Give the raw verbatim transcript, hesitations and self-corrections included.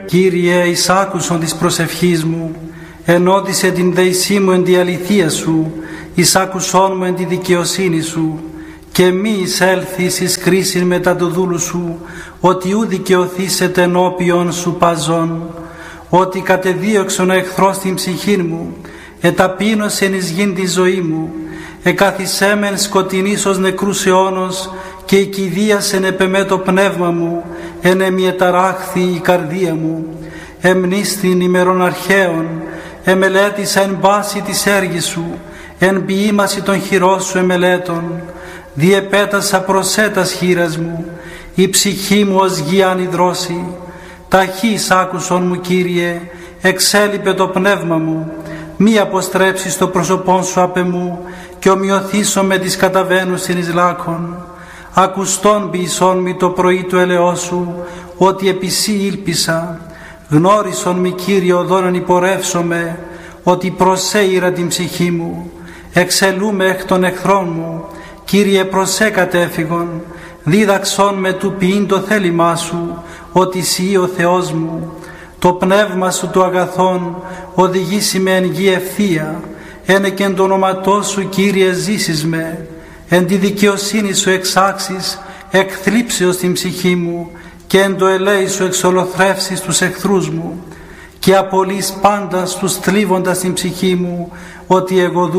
Κύριε, εις άκουσον της προσευχής μου, ενώτισε την δεησή μου εν τη αληθεία σου, εις άκουσόν μου εν τη δικαιοσύνη σου, και μη εισέλθεις εις κρίσιν μετά του δούλου σου, ότι ου δικαιωθήσετε ενώπιον σου παζών, ότι κατεδίωξον ο εχθρός την ψυχή μου, εταπείνωσεν εις γην τη ζωή μου, εκαθισέμεν σκοτεινής ως νεκρούς αιώνος, και οικηδίασεν επεμέ το πνεύμα μου, εν εμιεταράχθη η καρδία μου. Εμνίστην ημερών αρχαίων, εμελέτησα εν πάση της έργης σου, εν ποιήμαση των χειρών σου εμελέτων, διεπέτασα προσέτας χείρας μου, η ψυχή μου ως γη ανιδρώση. Ταχύς άκουσον μου, Κύριε, εξέλιπε το πνεύμα μου, μη αποστρέψεις το πρόσωπόν σου απ' εμού, και ομοιωθήσω με τις καταβαίνουσιν εις λάκων. Ακουστόν ποιησόν μη το πρωί του ελεός σου, ότι επί σύ ήλπισα. Γνώρισον μη, Κύριε, οδόν αν υπορεύσομαι, ότι προσέειρα την ψυχή μου. Εξελούμε εκ των εχθρών μου, Κύριε, προσέ κατέφυγον. Δίδαξον με του ποιήν το θέλημά σου, ότι σύ ο Θεός μου. Το πνεύμα σου το αγαθόν οδηγήσει με εν γη ευθεία, ένεκεν το όνοματό σου, Κύριε, ζήσεις με. Εν τη δικαιοσύνη σου εξάξεις εκ θλίψεως την ψυχή μου, και εν το ελέη σου εξολοθρεύσεις τους εχθρούς μου, και απολύς πάντα στους θλίβοντας την ψυχή μου, ότι εγώ